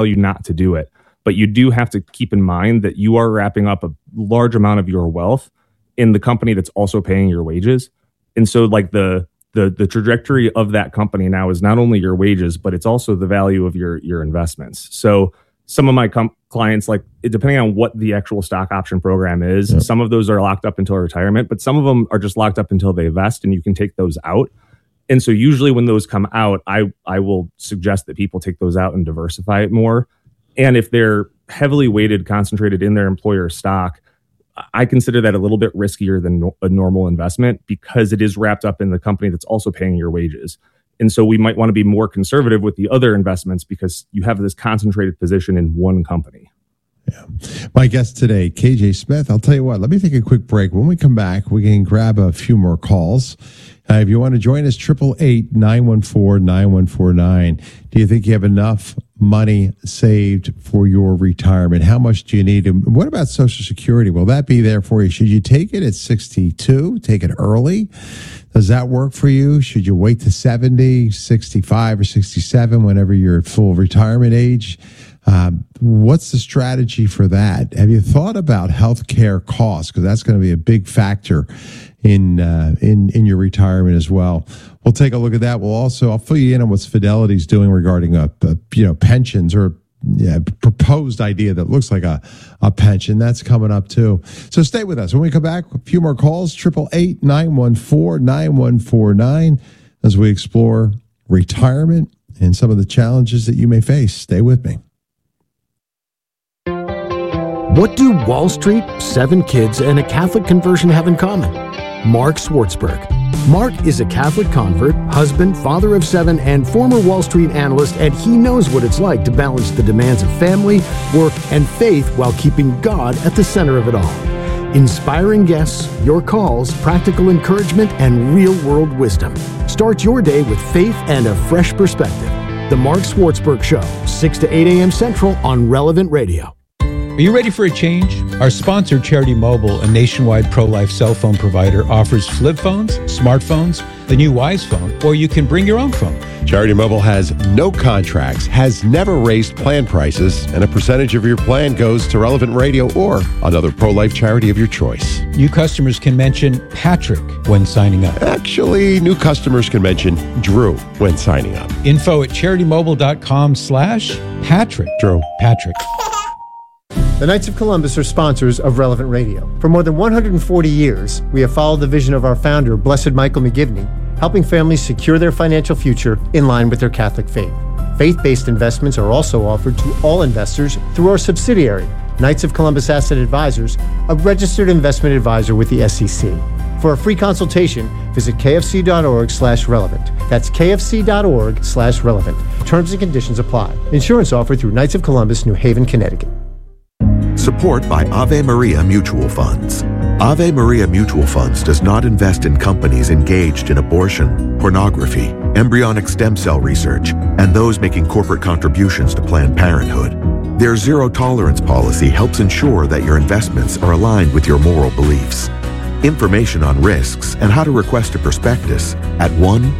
tell you not to do it. But you do have to keep in mind that you are wrapping up a large amount of your wealth in the company that's also paying your wages. And so like the trajectory of that company now is not only your wages, but it's also the value of your investments. So some of my clients, like depending on what the actual stock option program is, some of those are locked up until retirement, but some of them are just locked up until they vest and you can take those out. And so usually when those come out, I will suggest that people take those out and diversify it more. And if they're heavily weighted, concentrated in their employer stock, I consider that a little bit riskier than a normal investment because it is wrapped up in the company that's also paying your wages. And so we might want to be more conservative with the other investments because you have this concentrated position in one company. Yeah. My guest today, KJ Smith. I'll tell you what, let me take a quick break. When we come back, we can grab a few more calls. If you want to join us, 888-914-9149. Do you think you have enough money saved for your retirement? How much do you need? And what about Social Security? Will that be there for you? Should you take it at 62? Take it early? Does that work for you? Should you wait to 70, 65, or 67 whenever you're at full retirement age? What's the strategy for that? Have you thought about healthcare costs? Because that's going to be a big factor in your retirement as well. We'll take a look at that. I'll fill you in on what Fidelity's doing regarding pensions or proposed idea that looks like a pension. That's coming up too. So stay with us. When we come back, a few more calls, 888-914-9149 as we explore retirement and some of the challenges that you may face. Stay with me. What do Wall Street, 7 kids, and a Catholic conversion have in common? Mark Swartzberg. Mark is a Catholic convert, husband, father of 7, and former Wall Street analyst, and he knows what it's like to balance the demands of family, work, and faith while keeping God at the center of it all. Inspiring guests, your calls, practical encouragement, and real-world wisdom. Start your day with faith and a fresh perspective. The Mark Swartzberg Show, 6 to 8 a.m. Central on Relevant Radio. Are you ready for a change? Our sponsor, Charity Mobile, a nationwide pro-life cell phone provider, offers flip phones, smartphones, the new Wise phone, or you can bring your own phone. Charity Mobile has no contracts, has never raised plan prices, and a percentage of your plan goes to Relevant Radio or another pro-life charity of your choice. New customers can mention Patrick when signing up. Actually, new customers can mention Drew when signing up. Info at CharityMobile.com/Patrick. Drew. Patrick. The Knights of Columbus are sponsors of Relevant Radio. For more than 140 years, we have followed the vision of our founder, Blessed Michael McGivney, helping families secure their financial future in line with their Catholic faith. Faith-based investments are also offered to all investors through our subsidiary, Knights of Columbus Asset Advisors, a registered investment advisor with the SEC. For a free consultation, visit kfc.org/relevant. That's kfc.org/relevant. Terms and conditions apply. Insurance offered through Knights of Columbus, New Haven, Connecticut. Support by Ave Maria Mutual Funds. Ave Maria Mutual Funds does not invest in companies engaged in abortion, pornography, embryonic stem cell research, and those making corporate contributions to Planned Parenthood. Their zero-tolerance policy helps ensure that your investments are aligned with your moral beliefs. Information on risks and how to request a prospectus at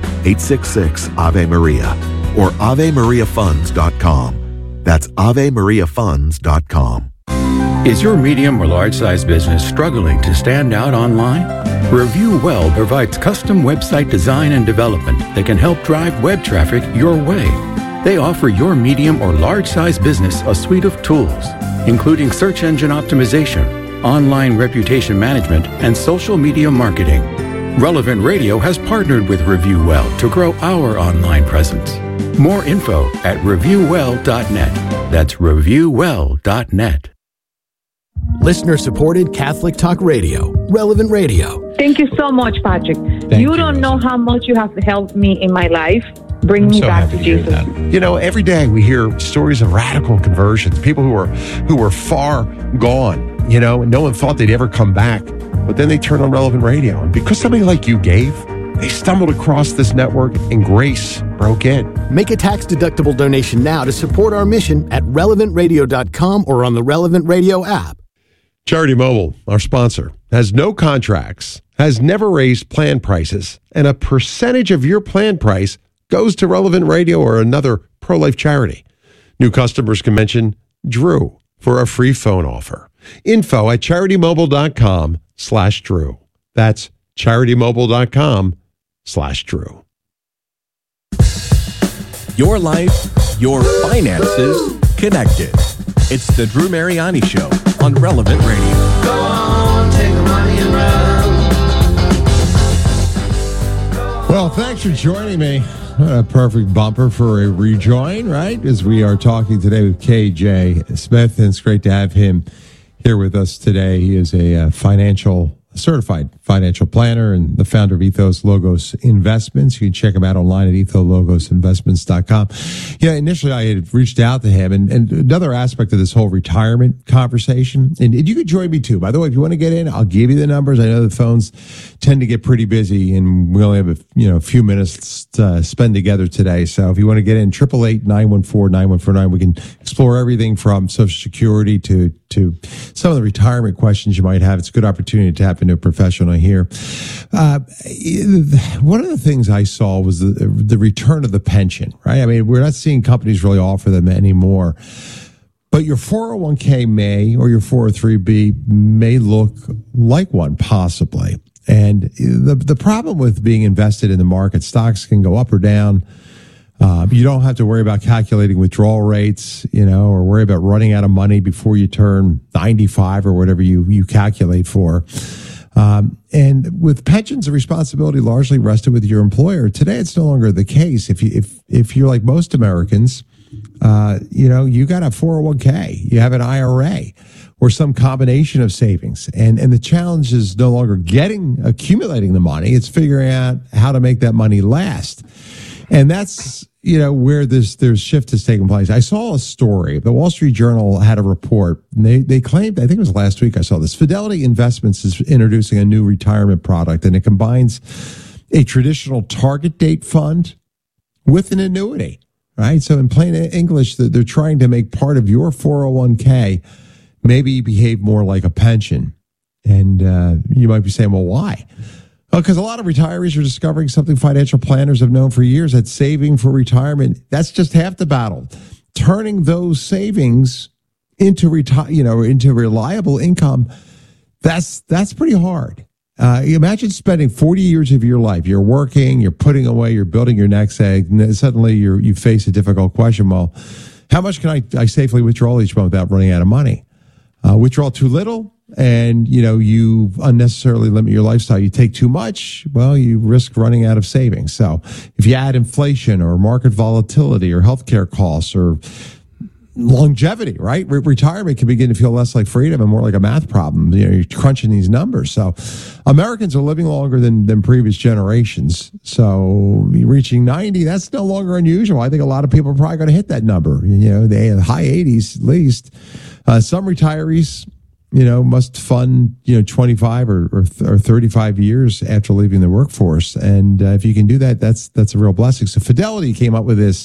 1-866-AVE-MARIA or AveMariaFunds.com. That's AveMariaFunds.com. Is your medium or large-size business struggling to stand out online? Review Well provides custom website design and development that can help drive web traffic your way. They offer your medium or large-size business a suite of tools, including search engine optimization, online reputation management, and social media marketing. Relevant Radio has partnered with Review Well to grow our online presence. More info at reviewwell.net. That's reviewwell.net. Listener-supported Catholic Talk Radio, Relevant Radio. Thank you so much, Patrick. You don't know how much you have helped me in my life. Bring me back to Jesus. You know, every day we hear stories of radical conversions, people who were far gone, you know, and no one thought they'd ever come back. But then they turned on Relevant Radio. And because somebody like you gave, they stumbled across this network and grace broke in. Make a tax-deductible donation now to support our mission at relevantradio.com or on the Relevant Radio app. Charity Mobile, our sponsor, has no contracts, has never raised plan prices, and a percentage of your plan price goes to Relevant Radio or another pro-life charity. New customers can mention Drew for a free phone offer. info@CharityMobile.com/Drew. That's CharityMobile.com/Drew. Your life, your finances, connected. It's the Drew Mariani Show on Relevant Radio. Go on, take the money and run. Well, thanks for joining me. What a perfect bumper for a rejoin, right? As we are talking today with KJ Smith, and it's great to have him here with us today. He is a certified financial planner and the founder of Ethos Logos Investments. You can check him out online at ethologosinvestments.com. Yeah, initially I had reached out to him, and another aspect of this whole retirement conversation, and you could join me too. By the way, if you want to get in, I'll give you the numbers. I know the phones tend to get pretty busy, and we only have a few minutes to spend together today. So if you want to get in, 888-914-9149. We can explore everything from Social Security to some of the retirement questions you might have. It's a good opportunity to tap into a professional here. One of the things I saw was the return of the pension, right? I mean, we're not seeing companies really offer them anymore. But your 401k may, or your 403b may look like one, possibly. And the problem with being invested in the market, stocks can go up or down. You don't have to worry about calculating withdrawal rates, or worry about running out of money before you turn 95 or whatever you calculate for. And with pensions, the responsibility largely rested with your employer. Today, it's no longer the case. If you're like most Americans, you got a 401k, you have an IRA, or some combination of savings. And the challenge is no longer accumulating the money. It's figuring out how to make that money last. And that's, where there's shift has taken place. I saw a story. The Wall Street Journal had a report, and they claimed, I think it was last week I saw this, Fidelity Investments is introducing a new retirement product, and it combines a traditional target date fund with an annuity, right? So in plain English, they're trying to make part of your 401k maybe behave more like a pension. And you might be saying, well, why? Because a lot of retirees are discovering something financial planners have known for years, that saving for retirement, that's just half the battle. Turning those savings into reliable income, that's pretty hard. Imagine spending 40 years of your life. You're working, you're putting away, you're building your next egg, and then suddenly you face a difficult question. Well, how much can I safely withdraw each month without running out of money? Withdraw too little, and you unnecessarily limit your lifestyle. You take too much, well, you risk running out of savings. So if you add inflation or market volatility or healthcare costs or longevity, right? Retirement can begin to feel less like freedom and more like a math problem. You're crunching these numbers. So Americans are living longer than previous generations. So reaching 90, that's no longer unusual. I think a lot of people are probably going to hit that number, the high 80s at least. Some retirees, must fund, 25 or 35 years after leaving the workforce. And if you can do that, that's a real blessing. So Fidelity came up with this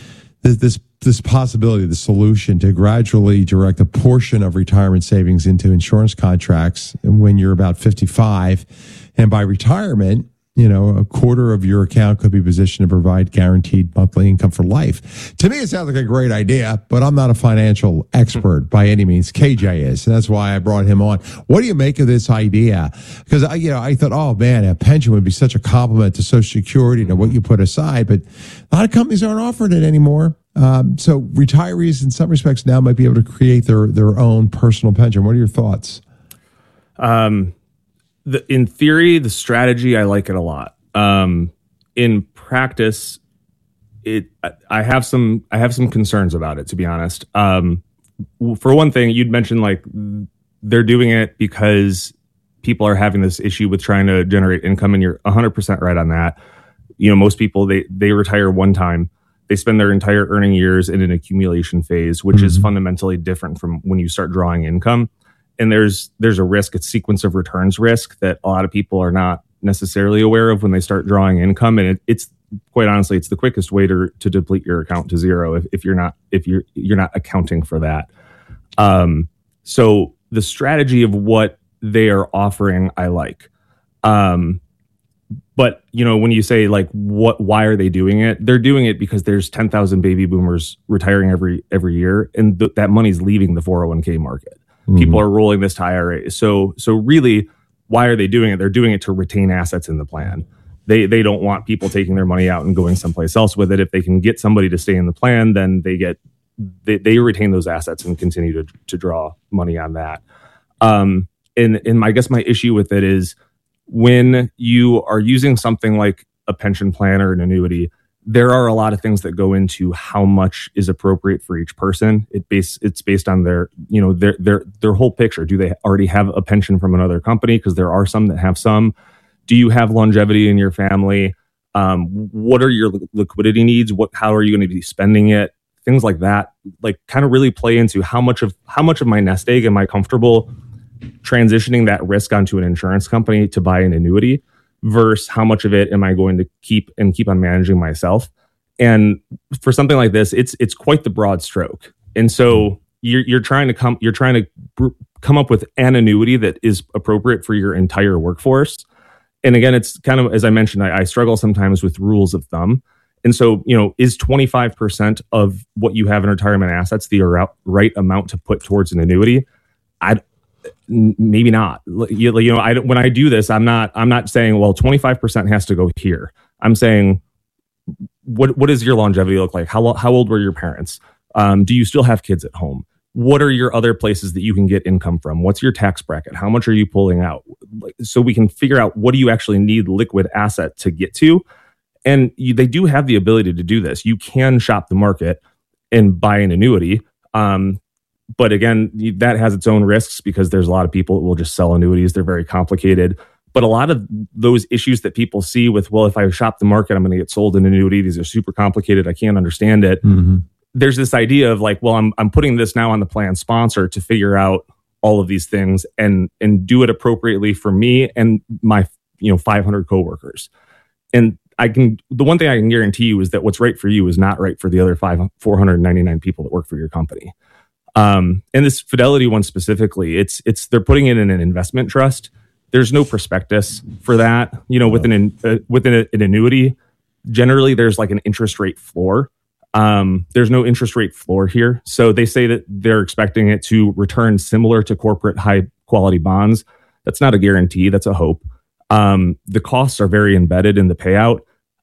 possibility, the solution to gradually direct a portion of retirement savings into insurance contracts when you're about 55. And by retirement, a quarter of your account could be positioned to provide guaranteed monthly income for life. To me, it sounds like a great idea, but I'm not a financial expert by any means. KJ is, and that's why I brought him on. What do you make of this idea? Because I thought, oh man, a pension would be such a compliment to Social Security, to what you put aside, but a lot of companies aren't offering it anymore. So retirees, in some respects, now might be able to create their own personal pension. What are your thoughts? In theory, the strategy, I like it a lot. In practice, I have some concerns about it, to be honest. For one thing, you'd mentioned like they're doing it because people are having this issue with trying to generate income, and you're 100% right on that. Most people they retire one time. They spend their entire earning years in an accumulation phase, which is fundamentally different from when you start drawing income. And there's a risk, it's sequence of returns risk, that a lot of people are not necessarily aware of when they start drawing income. And it's quite honestly, it's the quickest way to deplete your account to zero if you're not accounting for that. So the strategy of what they are offering, I like. But, when you say like, why are they doing it? They're doing it because there's 10,000 baby boomers retiring every year. And that money's leaving the 401k market. Mm-hmm. People are rolling this to IRA. So really, why are they doing it? They're doing it to retain assets in the plan. They don't want people taking their money out and going someplace else with it. If they can get somebody to stay in the plan, then they retain those assets and continue to draw money on that. And I guess my issue with it is, when you are using something like a pension plan or an annuity, there are a lot of things that go into how much is appropriate for each person. It's based on their whole picture. Do they already have a pension from another company? Because there are some that have some. Do you have longevity in your family? What are your liquidity needs? How are you going to be spending it? Things like that, like kind of really play into how much of my nest egg am I comfortable transitioning that risk onto an insurance company to buy an annuity versus how much of it am I going to keep on managing myself. And for something like this, it's quite the broad stroke. And so you're trying to come up with an annuity that is appropriate for your entire workforce. And again, it's kind of, as I mentioned, I struggle sometimes with rules of thumb. And so, is 25% of what you have in retirement assets the right amount to put towards an annuity? Maybe not. When I do this, I'm not saying, well, 25% has to go here. I'm saying, what does your longevity look like? How old were your parents? Do you still have kids at home? What are your other places that you can get income from? What's your tax bracket? How much are you pulling out? So we can figure out, what do you actually need liquid asset to get to? And they do have the ability to do this. You can shop the market and buy an annuity. But again, that has its own risks, because there's a lot of people that will just sell annuities. They're very complicated. But a lot of those issues that people see with, well, if I shop the market, I'm going to get sold an annuity. These are super complicated. I can't understand it. Mm-hmm. There's this idea of like, well, I'm putting this now on the plan sponsor to figure out all of these things and do it appropriately for me and my 500 coworkers. And the one thing I can guarantee you is that what's right for you is not right for the other 499 people that work for your company. And this Fidelity one specifically, they're putting it in an investment trust. There's no prospectus for that. Within an annuity, generally there's like an interest rate floor. There's no interest rate floor here. So they say that they're expecting it to return similar to corporate high quality bonds. That's not a guarantee. That's a hope. The costs are very embedded in the payout.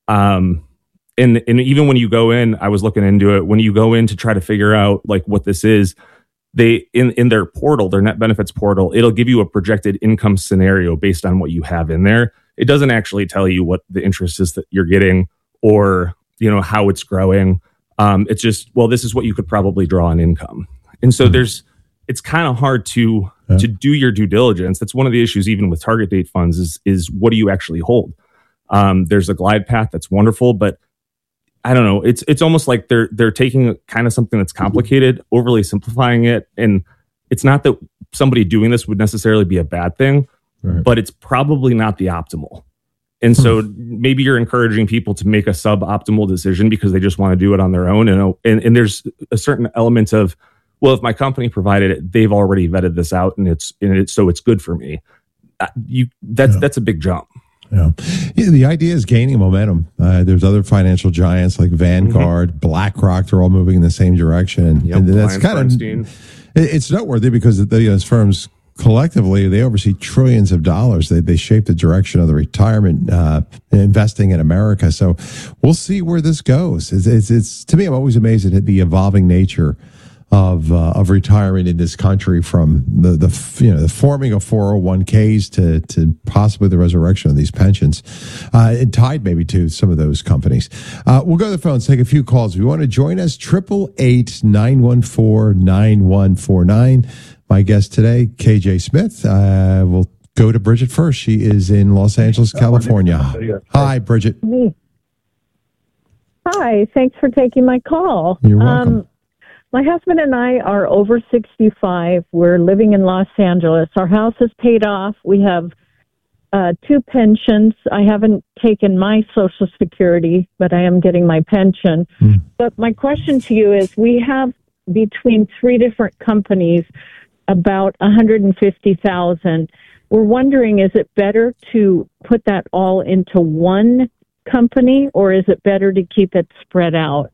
And even when you go in, I was looking into it, when you go in to try to figure out like what this is, they in their portal, their net benefits portal, it'll give you a projected income scenario based on what you have in there. It doesn't actually tell you what the interest is that you're getting or, how it's growing. It's just, well, this is what you could probably draw on income. And so it's kind of hard to do your due diligence. That's one of the issues, even with target date funds, is what do you actually hold? There's a glide path that's wonderful, but I don't know. It's almost like they're taking kind of something that's complicated, overly simplifying it. And it's not that somebody doing this would necessarily be a bad thing, right, but it's probably not the optimal. And so maybe you're encouraging people to make a suboptimal decision because they just want to do it on their own. And there's a certain element of, well, if my company provided it, they've already vetted this out so it's good for me. That's a big jump. Yeah, the idea is gaining momentum. There's other financial giants like Vanguard, BlackRock. They're all moving in the same direction, and that's kind of it's noteworthy because those firms collectively they oversee trillions of dollars. They shape the direction of the retirement investing in America. So we'll see where this goes. It's to me, I'm always amazed at the evolving nature of retirement in this country, from the forming of 401ks to possibly the resurrection of these pensions, and tied maybe to some of those companies. We'll go to the phones, take a few calls. If you want to join us, 888-914-9149. My guest today, KJ Smith. We'll go to Bridget first. She is in Los Angeles, California. Hi, Bridget. Hi, thanks for taking my call. You're welcome. My husband and I are over 65. We're living in Los Angeles. Our house is paid off. We have 2 pensions. I haven't taken my Social Security, but I am getting my pension. But my question to you is, we have between 3 different companies about $150,000. We're wondering, is it better to put that all into one company, or is it better to keep it spread out?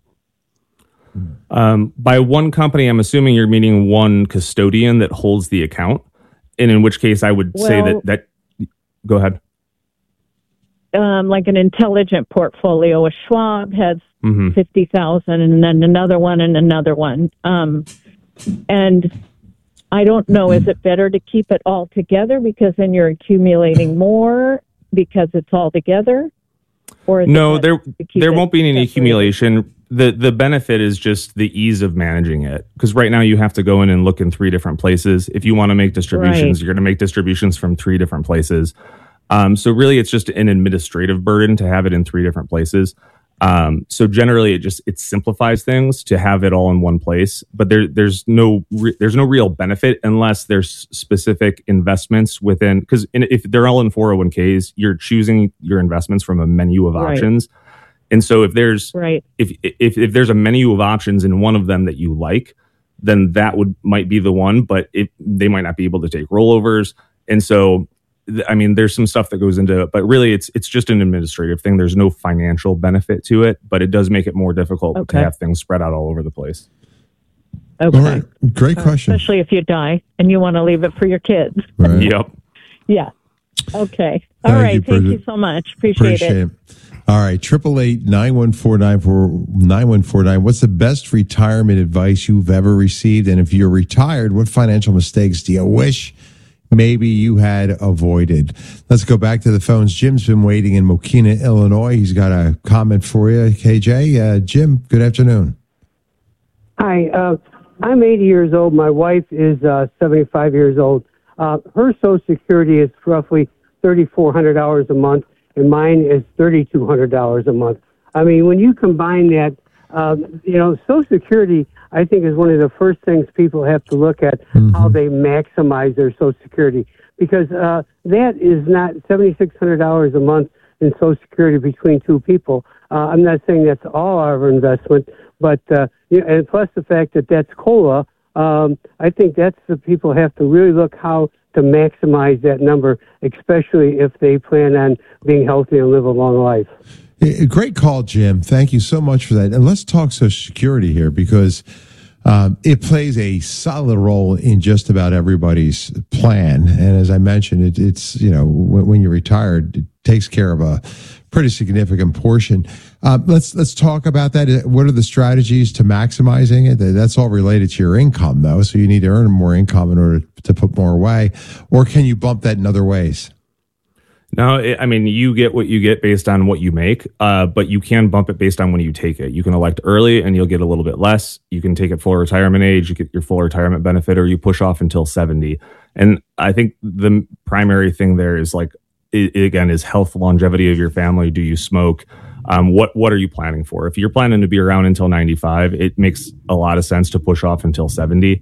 By one company, I'm assuming you're meaning one custodian that holds the account, and in which case I would say that go ahead. Like an intelligent portfolio. A Schwab has 50,000, and then another one and another one. And I don't know, is it better to keep it all together because then you're accumulating more because it's all together? Or no, there won't be any accumulation. The benefit is just the ease of managing it, because right now you have to go in and look in 3 different places. If you want to make distributions, you're going to make distributions from 3 different places. So really, it's just an administrative burden to have it in 3 different places. So generally, it simplifies things to have it all in one place. But there's no real benefit unless there's specific investments within. Because if they're all in 401ks, you're choosing your investments from a menu of options. And so if there's if there's a menu of options in one of them that you like, then that might be the one. But they might not be able to take rollovers, and so. I mean, there's some stuff that goes into it, but really it's just an administrative thing. There's no financial benefit to it, but it does make it more difficult to have things spread out all over the place. Okay. All right. Great question. Especially if you die and you want to leave it for your kids. Right. Yep. Yeah. Okay. All right. Thank you so much. Appreciate it. All right. 888-914-9149. What's the best retirement advice you've ever received? And if you're retired, what financial mistakes do you wish maybe you had avoided? Let's go back to the phones. Jim's been waiting in Mokina, Illinois. He's got a comment for you, KJ. Jim, good afternoon. Hi. I'm 80 years old. My wife is 75 years old. Her Social Security is roughly $3,400 a month, and mine is $3,200 a month. I mean, when you combine that, Social Security, I think, is one of the first things people have to look at, how they maximize their Social Security, because that is not $7,600 a month in Social Security between 2 people. I'm not saying that's all our investment, but and plus the fact that that's COLA, I think that's the people have to really look how to maximize that number, especially if they plan on being healthy and live a long life. Great call, Jim. Thank you so much for that. And let's talk Social Security here, because it plays a solid role in just about everybody's plan. And as I mentioned, it's when you're retired, it takes care of a pretty significant portion. Let's talk about that. What are the strategies to maximizing it? That's all related to your income, though. So you need to earn more income in order to put more away. Or can you bump that in other ways? No, I mean, you get what you get based on what you make, but you can bump it based on when you take it. You can elect early and you'll get a little bit less. You can take it full retirement age, you get your full retirement benefit, or you push off until 70. And I think the primary thing there is is health, longevity of your family. Do you smoke? What are you planning for? If you're planning to be around until 95, it makes a lot of sense to push off until 70.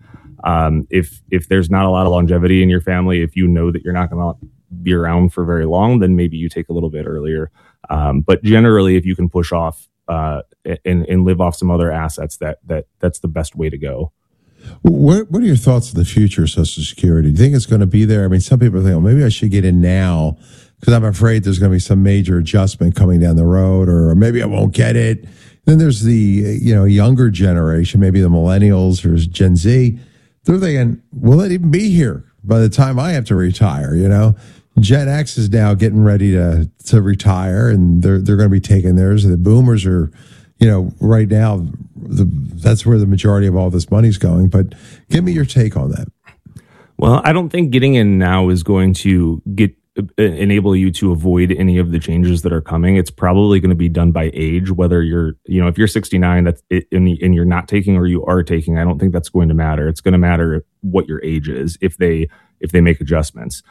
If there's not a lot of longevity in your family, if you know that you're not going to be around for very long, then maybe you take a little bit earlier. But generally, if you can push off and live off some other assets, that's the best way to go. What are your thoughts on the future of Social Security? Do you think it's going to be there? I mean, some people think, maybe I should get in now because I'm afraid there's going to be some major adjustment coming down the road, or maybe I won't get it. Then there's the younger generation, maybe the millennials or Gen Z. They're thinking, will it even be here by the time I have to retire? Gen X is now getting ready to retire, and they're going to be taking theirs. The boomers are, right now, that's where the majority of all this money's going. But give me your take on that. Well, I don't think getting in now is going to enable you to avoid any of the changes that are coming. It's probably going to be done by age, whether you're, if you're 69 that's it, and you're not taking or you are taking. I don't think that's going to matter. It's going to matter what your age is if they make adjustments.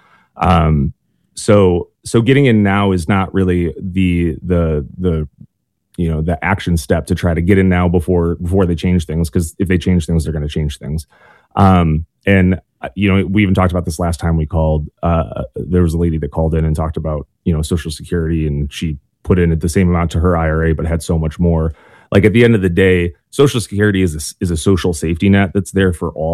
So getting in now is not really the action step to try to get in now before they change things, because if they change things, they're going to change things. And we even talked about this last time we called. There was a lady that called in and talked about Social Security, and she put in the same amount to her IRA, but had so much more. Like, at the end of the day, Social Security is a social safety net that's there for all.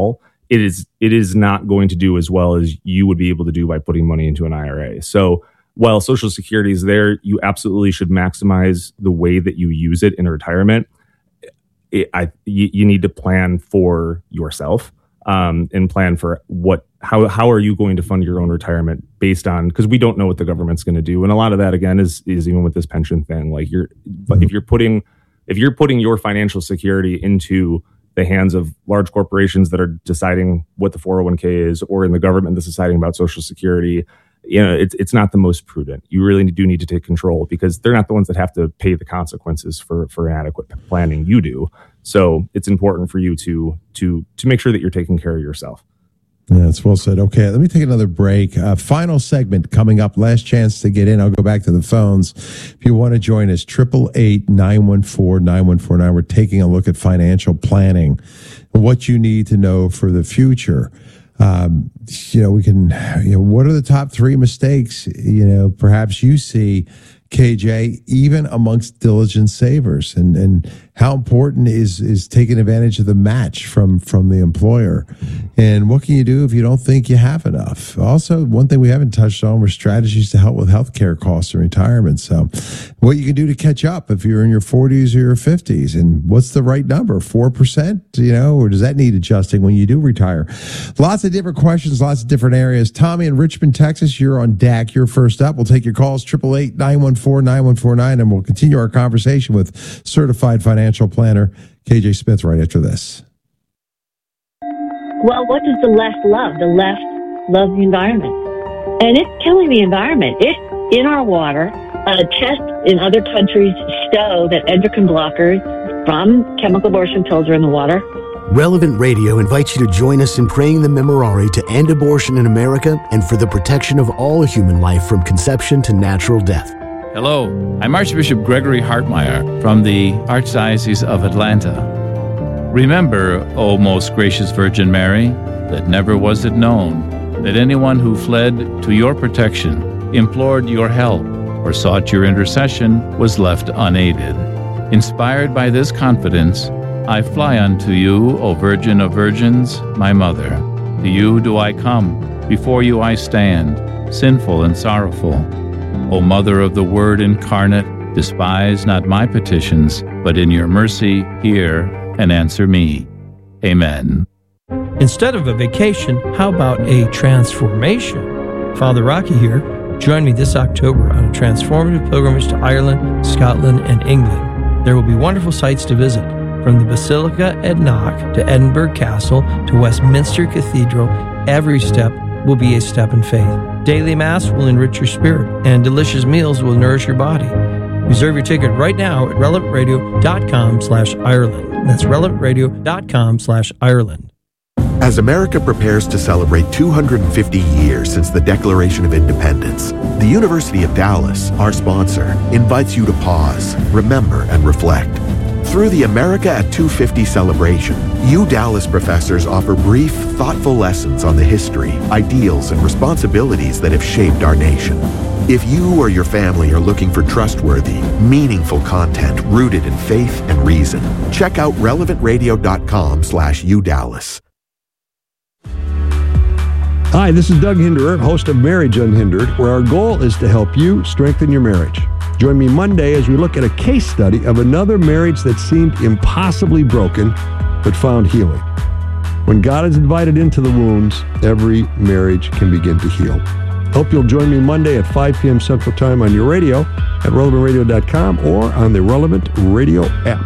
it is not going to do as well as you would be able to do by putting money into an IRA. So while Social Security is there, you absolutely should maximize the way that you use it in retirement. You need to plan for yourself and plan for how are you going to fund your own retirement based on, because we don't know what the government's going to do, and a lot of that again is even with this pension thing. Like if you're putting your financial security into the hands of large corporations that are deciding what the 401k is, or in the government that's deciding about Social Security, it's not the most prudent. You really do need to take control, because they're not the ones that have to pay the consequences for inadequate planning. You do. So it's important for you to make sure that you're taking care of yourself. Yeah, that's well said. Okay, let me take another break. Final segment coming up. Last chance to get in. I'll go back to the phones. If you want to join us, 888-914-9149. We're taking a look at financial planning, what you need to know for the future. We can, what are the top 3 mistakes, perhaps you see, KJ, even amongst diligent savers, and how important is taking advantage of the match from the employer, and what can you do if you don't think you have enough? Also, one thing we haven't touched on were strategies to help with healthcare costs in retirement. So what you can do to catch up if you're in your 40s or your 50s, and what's the right number, 4%, or does that need adjusting when you do retire? Lots of different questions, lots of different areas. Tommy in Richmond, Texas, you're on DAC. You're first up. We'll take your calls, 888-914-9149, and we'll continue our conversation with certified financial planner KJ Smith right after this. Well, what does the left love? The left loves the environment. And it's killing the environment. It's in our water. Tests in other countries show that endocrine blockers from chemical abortion pills are in the water. Relevant Radio invites you to join us in praying the Memorare to end abortion in America and for the protection of all human life from conception to natural death. Hello, I'm Archbishop Gregory Hartmeyer from the Archdiocese of Atlanta. Remember, O most gracious Virgin Mary, that never was it known that anyone who fled to your protection, implored your help, or sought your intercession was left unaided. Inspired by this confidence, I fly unto you, O Virgin of Virgins, my Mother. To you do I come, before you I stand, sinful and sorrowful. O Mother of the Word incarnate, despise not my petitions, but in your mercy hear and answer me. Amen. Instead of a vacation, how about a transformation? Father Rocky here. Join me this October on a transformative pilgrimage to Ireland, Scotland, and England. There will be wonderful sights to visit, from the Basilica at Knock to Edinburgh Castle to Westminster Cathedral. Every step will be a step in faith. Daily Mass will enrich your spirit, and delicious meals will nourish your body. Reserve your ticket right now at relevantradio.com/Ireland. That's relevantradio.com/Ireland. As America prepares to celebrate 250 years since the Declaration of Independence, the University of Dallas, our sponsor, invites you to pause, remember, and reflect. Through the America at 250 celebration, Dallas professors offer brief, thoughtful lessons on the history, ideals, and responsibilities that have shaped our nation. If you or your family are looking for trustworthy, meaningful content rooted in faith and reason, check out relevantradio.com/UDallas. Hi, this is Doug Hinderer, host of Marriage Unhindered, where our goal is to help you strengthen your marriage. Join me Monday as we look at a case study of another marriage that seemed impossibly broken, but found healing. When God is invited into the wounds, every marriage can begin to heal. Hope you'll join me Monday at 5 p.m. Central Time on your radio at relevantradio.com or on the Relevant Radio app.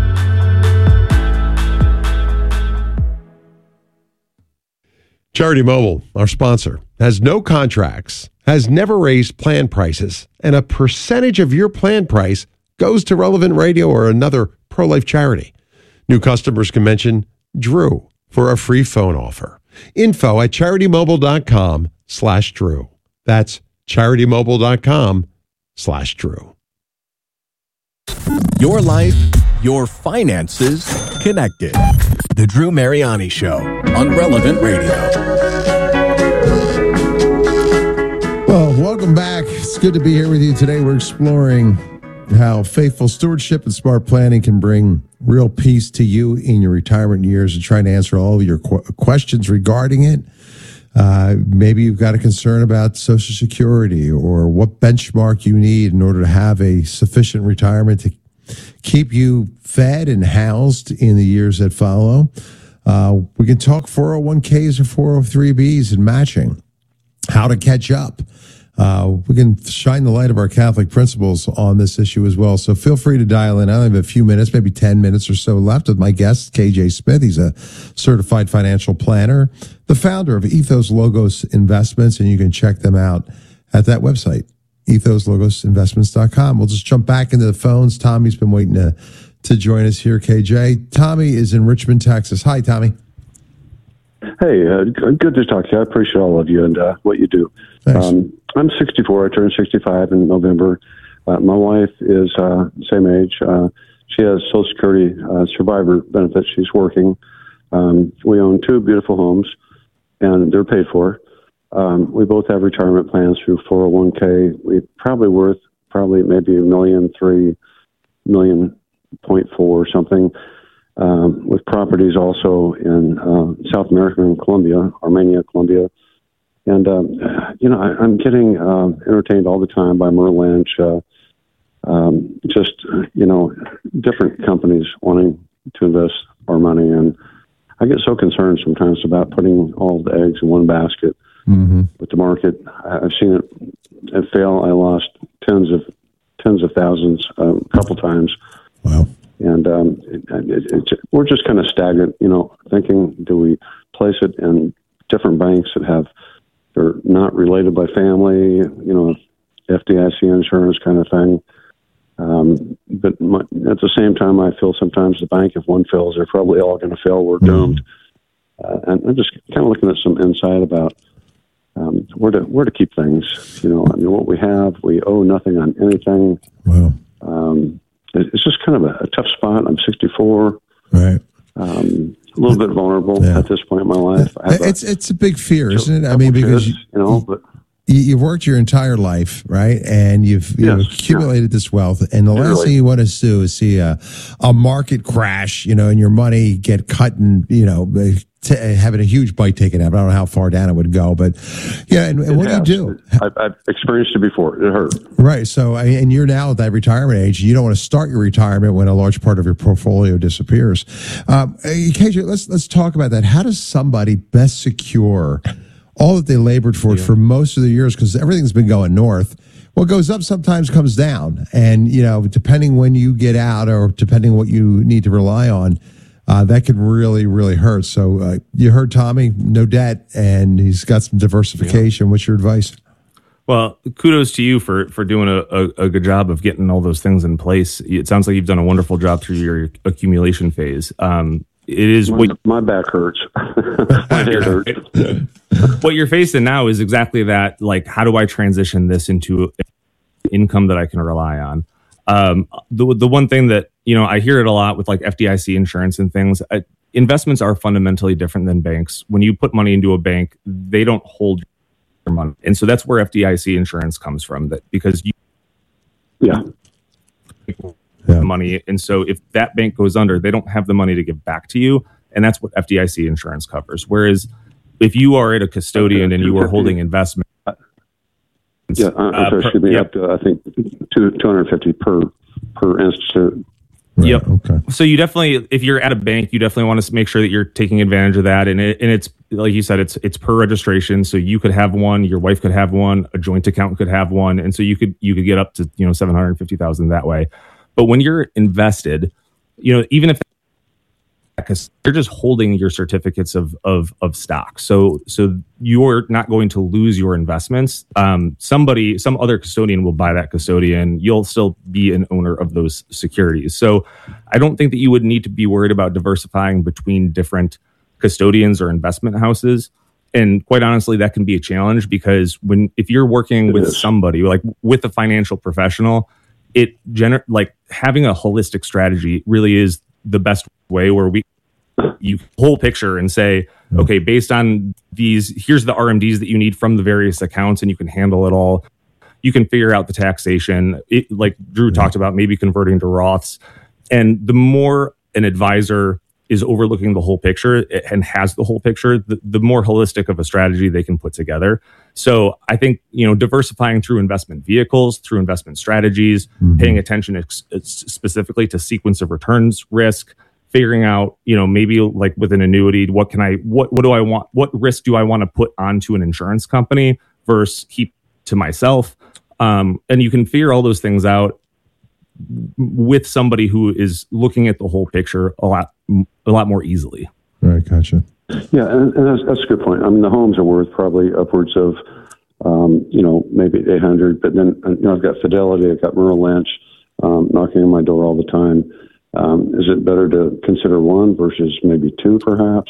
Charity Mobile, our sponsor, has no contracts, has never raised plan prices, and a percentage of your plan price goes to Relevant Radio or another pro-life charity. New customers can mention Drew for a free phone offer. Info at CharityMobile.com/Drew. That's CharityMobile.com/Drew. Your life, your finances, connected. The Drew Mariani Show on Relevant Radio. Well, welcome back. It's good to be here with you today. We're exploring how faithful stewardship and smart planning can bring real peace to you in your retirement years and trying to answer all of your questions regarding it. Maybe you've got a concern about Social Security or what benchmark you need in order to have a sufficient retirement to keep you fed and housed in the years that follow. We can talk 401ks or 403bs and matching, how to catch up. We can shine the light of our Catholic principles on this issue as well. So feel free to dial in. I only have a few minutes, maybe 10 minutes or so left with my guest, KJ Smith. He's a certified financial planner, the founder of Ethos Logos Investments, and you can check them out at that website, ethoslogosinvestments.com. We'll just jump back into the phones. Tommy's been waiting to join us here, KJ. Tommy is in Richmond, Texas. Hi, Tommy. Hey, good to talk to you. I appreciate all of you and what you do. I'm 64. I turned 65 in November. My wife is same age. She has Social Security survivor benefits. She's working. We own 2 beautiful homes, and they're paid for. We both have retirement plans through 401k. We're probably worth maybe $1.3 million, $1.4 or something. With properties also in South America and Colombia, Armenia, Colombia. And, I'm getting entertained all the time by Merrill Lynch, different companies wanting to invest our money. And I get so concerned sometimes about putting all the eggs in one basket with the market. I've seen it fail. I lost tens of thousands a couple times. Wow. And we're just kind of stagnant, thinking, do we place it in different banks that they're not related by family, FDIC insurance kind of thing. But at the same time, I feel sometimes the bank, if one fails, they're probably all going to fail. We're doomed. And I'm just kind of looking at some insight about where to keep things. What we have, we owe nothing on anything. Wow. It's just kind of a tough spot. I'm 64. Right. A little bit vulnerable at this point in my life. It's a big fear, isn't it? I mean, because you've worked your entire life, right? And you've accumulated this wealth, and the last thing you want to do is see a market crash, and your money get cut and having a huge bite taken out. I don't know how far down it would go, but and what do you do? I've experienced it before. It hurt. Right. So, and you're now at that retirement age. You don't want to start your retirement when a large part of your portfolio disappears. KJ, let's talk about that. How does somebody best secure all that they labored for most of the years? Because everything's been going north. What goes up sometimes comes down, and depending when you get out, or depending what you need to rely on. That could really, really hurt. So you heard Tommy, no debt, and he's got some diversification. What's your advice? Well, kudos to you for doing a good job of getting all those things in place. It sounds like you've done a wonderful job through your accumulation phase. It is my back hurts. My head hurts. What you're facing now is exactly that. Like, how do I transition this into income that I can rely on? The one thing that, I hear it a lot with like FDIC insurance and things. Investments are fundamentally different than banks. When you put money into a bank, they don't hold your money. And so that's where FDIC insurance comes from, that because money. And so if that bank goes under, they don't have the money to give back to you. And that's what FDIC insurance covers. Whereas if you are at a custodian and you are holding investment. Up to, I think, $250 per institute. Right, yep. Okay. So you definitely, if you're at a bank, you definitely want to make sure that you're taking advantage of that. And it's like you said, it's per registration. So you could have one, your wife could have one, a joint account could have one, and so you could get up to $750,000 that way. But when you're invested, even if because you're just holding your certificates of stock. So you're not going to lose your investments. Some other custodian will buy that custodian. You'll still be an owner of those securities. So I don't think that you would need to be worried about diversifying between different custodians or investment houses. And quite honestly, that can be a challenge because if you're working with somebody, like with a financial professional, having a holistic strategy really is the best way where you whole picture and say, okay, based on these, here's the RMDs that you need from the various accounts, and you can handle it all. You can figure out the taxation, like Drew talked about, maybe converting to Roths. And the more an advisor is overlooking the whole picture and has the whole picture, the more holistic of a strategy they can put together. So I think, diversifying through investment vehicles, through investment strategies, paying attention specifically to sequence of returns risk, figuring out, maybe like with an annuity, what do I want? What risk do I want to put onto an insurance company versus keep to myself? And you can figure all those things out with somebody who is looking at the whole picture a lot more easily. All right, gotcha. Yeah, and that's a good point. I mean, the homes are worth probably upwards of, maybe 800. But then, I've got Fidelity, I've got Merrill Lynch knocking on my door all the time. Is it better to consider one versus maybe two, perhaps?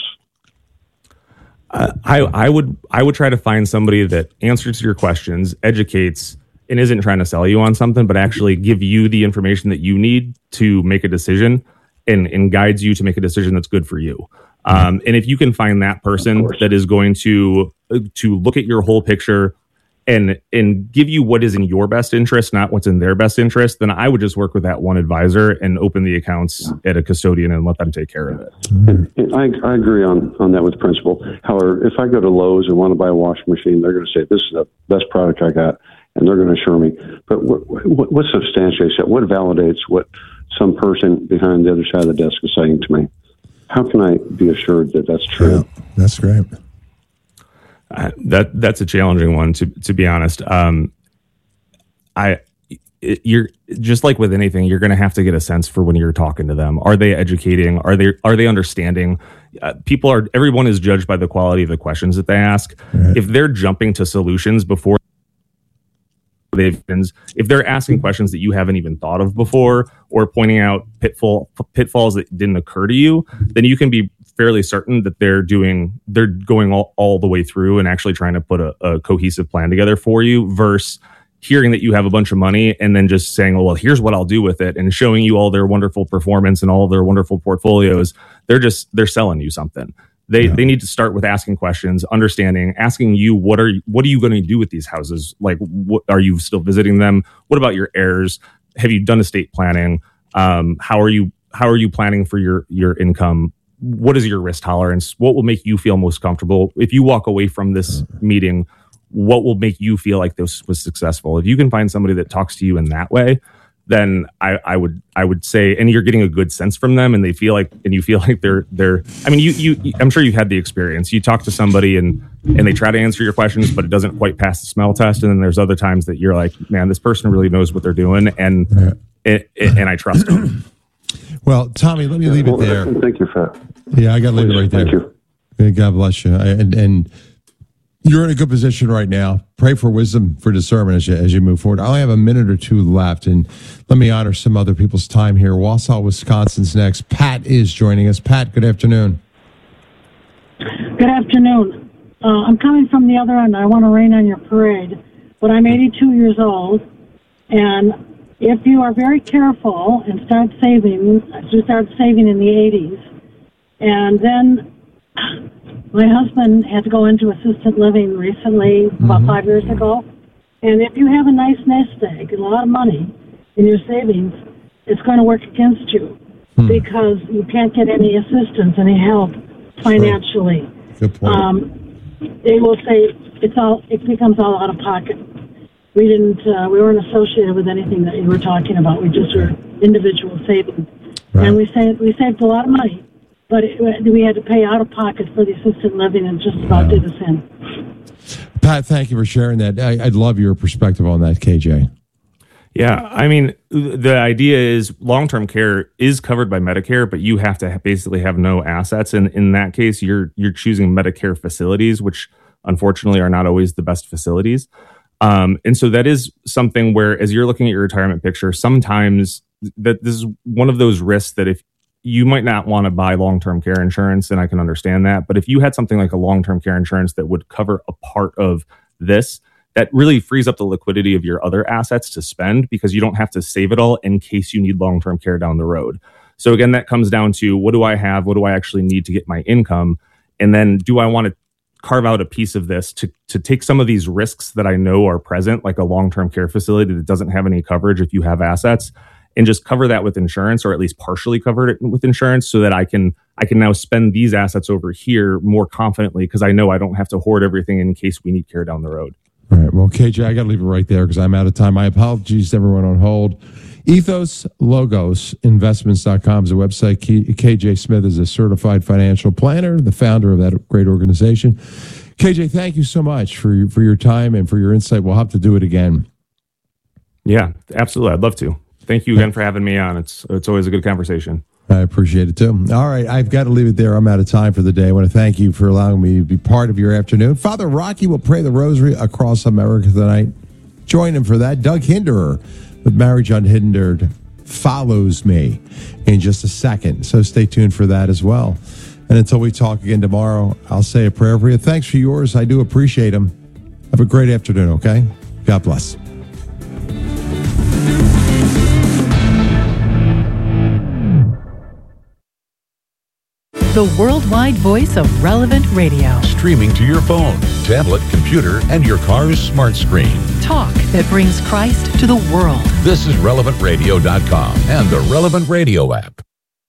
I would try to find somebody that answers your questions, educates, and isn't trying to sell you on something, but actually give you the information that you need to make a decision and guides you to make a decision that's good for you. And if you can find that person that is going to look at your whole picture and give you what is in your best interest, not what's in their best interest, then I would just work with that one advisor and open the accounts at a custodian and let them take care of it. And I agree on that with principle. However, if I go to Lowe's and want to buy a washing machine, they're going to say, this is the best product I got, and they're going to assure me. But what substantiates that? What validates what some person behind the other side of the desk is saying to me? How can I be assured that that's true? Yeah, that's great. That's a challenging one, to be honest. You're just like with anything, you're going to have to get a sense for when you're talking to them. Are they educating? Are they understanding? Everyone is judged by the quality of the questions that they ask. Right. If they're jumping to solutions before if they're asking questions that you haven't even thought of before, or pointing out pitfalls that didn't occur to you, then you can be fairly certain that they're going all the way through and actually trying to put a cohesive plan together for you, versus hearing that you have a bunch of money and then just saying, well, here's what I'll do with it, and showing you all their wonderful performance and all of their wonderful portfolios. They're selling you something. They need to start with asking questions, asking you, what are you going to do with these houses? Like, what are you still visiting them? What about your heirs? Have you done estate planning? How are you planning for your income? What is your risk tolerance? What will make you feel most comfortable? If you walk away from this meeting, what will make you feel like this was successful? If you can find somebody that talks to you in that way, then I would say, and you're getting a good sense from them, and you feel like they're. I mean, you I'm sure you've had the experience. You talk to somebody and they try to answer your questions, but it doesn't quite pass the smell test. And then there's other times that you're like, man, this person really knows what they're doing, and I trust them. Well, Tommy, let me leave it there. Thank you for that. Yeah, I got to leave it right there. Thank you. God bless you. And you're in a good position right now. Pray for wisdom, for discernment as you move forward. I only have a minute or two left, and let me honor some other people's time here. Wausau, Wisconsin's next. Pat is joining us. Pat, good afternoon. Good afternoon. I'm coming from the other end. I want to rain on your parade, but I'm 82 years old, and if you are very careful and start saving in the 80s, and then my husband had to go into assisted living recently, about 5 years ago. And if you have a nice nest egg and a lot of money in your savings, it's going to work against you because you can't get any assistance, any help financially. Good point. They will say it becomes all out of pocket. We weren't associated with anything that you were talking about. We just were individual savings. Right. And we saved a lot of money. But we had to pay out of pocket for the assisted living, and just about did us in. Pat, thank you for sharing that. I'd love your perspective on that, KJ. Yeah, I mean, the idea is long-term care is covered by Medicare, but you have to basically have no assets. And in that case, you're choosing Medicare facilities, which unfortunately are not always the best facilities. And so that is something where, as you're looking at your retirement picture, sometimes that this is one of those risks that if you might not want to buy long-term care insurance, and I can understand that. But if you had something like a long-term care insurance that would cover a part of this, that really frees up the liquidity of your other assets to spend, because you don't have to save it all in case you need long-term care down the road. So again, that comes down to, what do I have? What do I actually need to get my income? And then do I want to carve out a piece of this to take some of these risks that I know are present, like a long-term care facility that doesn't have any coverage if you have assets, and just cover that with insurance, or at least partially cover it with insurance, so that I can now spend these assets over here more confidently, because I know I don't have to hoard everything in case we need care down the road. All right. Well, KJ, I got to leave it right there because I'm out of time. My apologies to everyone on hold. EthosLogosInvestments.com is a website. KJ Smith is a certified financial planner, the founder of that great organization. KJ, thank you so much for your time and for your insight. We'll have to do it again. Yeah, absolutely. I'd love to. Thank you again for having me on. It's always a good conversation. I appreciate it, too. All right, I've got to leave it there. I'm out of time for the day. I want to thank you for allowing me to be part of your afternoon. Father Rocky will pray the rosary across America tonight. Join him for that. Doug Hinderer with Marriage Unhindered follows me in just a second, so stay tuned for that as well. And until we talk again tomorrow, I'll say a prayer for you. Thanks for yours. I do appreciate them. Have a great afternoon, okay? God bless. The worldwide voice of Relevant Radio. Streaming to your phone, tablet, computer, and your car's smart screen. Talk that brings Christ to the world. This is RelevantRadio.com and the Relevant Radio app.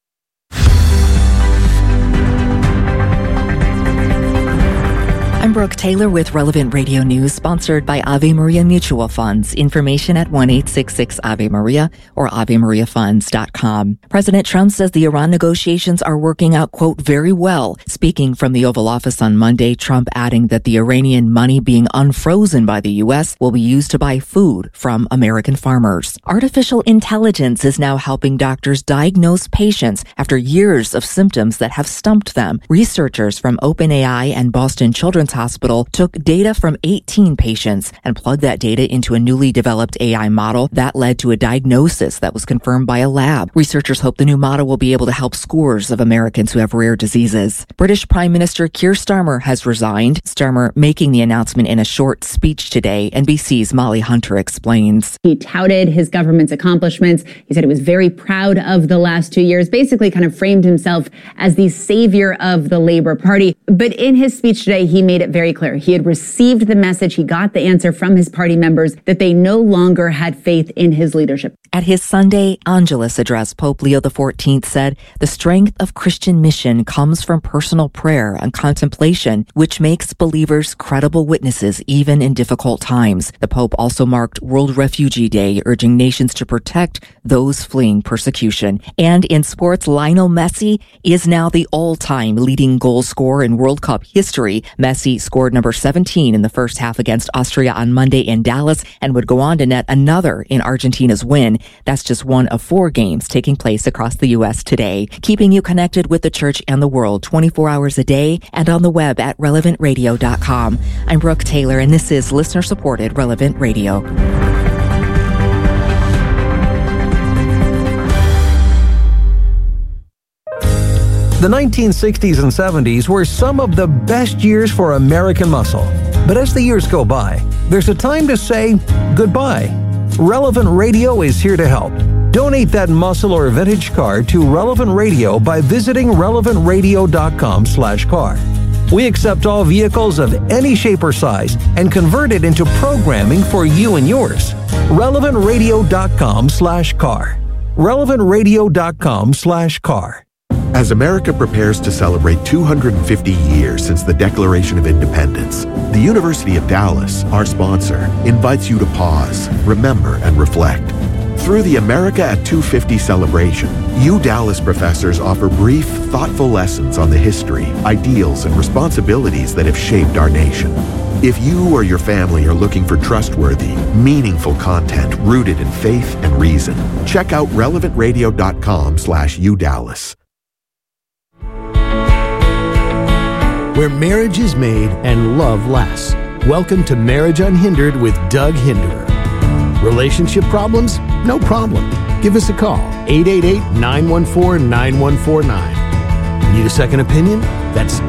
I'm Brooke Taylor with Relevant Radio News, sponsored by Ave Maria Mutual Funds. Information at 1-866-AVE-MARIA or AveMariaFunds.com. President Trump says the Iran negotiations are working out, quote, very well. Speaking from the Oval Office on Monday, Trump adding that the Iranian money being unfrozen by the U.S. will be used to buy food from American farmers. Artificial intelligence is now helping doctors diagnose patients after years of symptoms that have stumped them. Researchers from OpenAI and Boston Children's Hospital took data from 18 patients and plugged that data into a newly developed AI model that led to a diagnosis that was confirmed by a lab. Researchers hope the new model will be able to help scores of Americans who have rare diseases. British Prime Minister Keir Starmer has resigned. Starmer making the announcement in a short speech today. NBC's Molly Hunter explains. He touted his government's accomplishments. He said he was very proud of the last 2 years, basically kind of framed himself as the savior of the Labour Party. But in his speech today, he made it very clear. He had received the message. He got the answer from his party members that they no longer had faith in his leadership. At his Sunday Angelus address, Pope Leo XIV said, the strength of Christian mission comes from personal prayer and contemplation, which makes believers credible witnesses even in difficult times. The Pope also marked World Refugee Day, urging nations to protect those fleeing persecution. And in sports, Lionel Messi is now the all-time leading goal scorer in World Cup history. Messi scored number 17 in the first half against Austria on Monday in Dallas and would go on to net another in Argentina's win. That's just one of 4 games taking place across the U.S. today, keeping you connected with the church and the world 24 hours a day and on the web at relevantradio.com. I'm Brooke Taylor, and this is listener-supported Relevant Radio. The 1960s and 70s were some of the best years for American muscle. But as the years go by, there's a time to say goodbye. Relevant Radio is here to help. Donate that muscle or vintage car to Relevant Radio by visiting relevantradio.com/car. We accept all vehicles of any shape or size and convert it into programming for you and yours. relevantradio.com/car. relevantradio.com/car. As America prepares to celebrate 250 years since the Declaration of Independence, the University of Dallas, our sponsor, invites you to pause, remember, and reflect. Through the America at 250 celebration, you Dallas professors offer brief, thoughtful lessons on the history, ideals, and responsibilities that have shaped our nation. If you or your family are looking for trustworthy, meaningful content rooted in faith and reason, check out relevantradio.com/udallas. Where marriage is made and love lasts. Welcome to Marriage Unhindered with Doug Hinderer. Relationship problems? No problem. Give us a call, 888-914-9149. Need a second opinion? That's